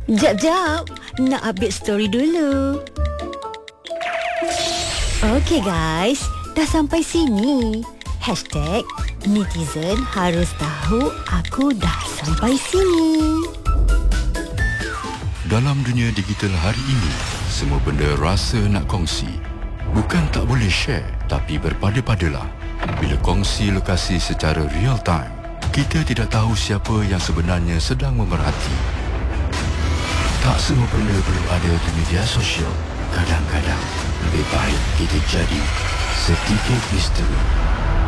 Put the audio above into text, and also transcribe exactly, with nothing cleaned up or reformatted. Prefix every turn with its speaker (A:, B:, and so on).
A: Jap, jap. Nak update story dulu. Okey guys, dah sampai sini. Hashtag netizen harus tahu aku dah sampai sini.
B: Dalam dunia digital hari ini, semua benda rasa nak kongsi. Bukan tak boleh share, tapi berpada-padalah. Bila kongsi lokasi secara real time, kita tidak tahu siapa yang sebenarnya sedang memerhati. Tak semua benda perlu ada di media sosial. Kadang-kadang lebih baik kita jadi sedikit misteri.